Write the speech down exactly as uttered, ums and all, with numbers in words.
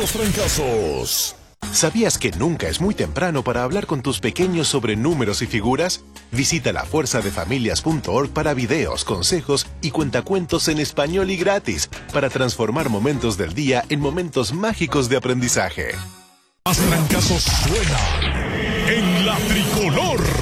Los trancazos. ¿Sabías que nunca es muy temprano para hablar con tus pequeños sobre números y figuras? Visita la fuerza de familias punto org para videos, consejos y cuentacuentos en español y gratis para transformar momentos del día en momentos mágicos de aprendizaje. Más trancazos suenan en la tricolor.